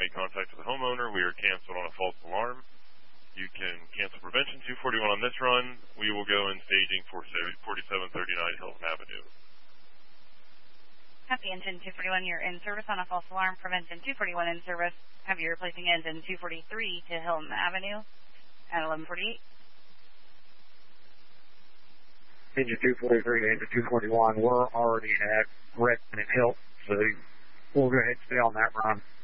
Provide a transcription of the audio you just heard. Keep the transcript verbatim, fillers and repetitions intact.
made contact with the homeowner. We are canceled on a false alarm. You can cancel prevention two forty-one on this run. We will go in staging for forty-seven thirty-nine Hilton Avenue. Copy, engine two forty-one, you're in service on a false alarm. Prevention two forty-one in service. Have you replacing engine two forty-three to Hilton Avenue at eleven forty-eight. Engine two forty-three to engine two forty-one, we're already at Redmond and Hilton, so we'll go ahead and stay on that run.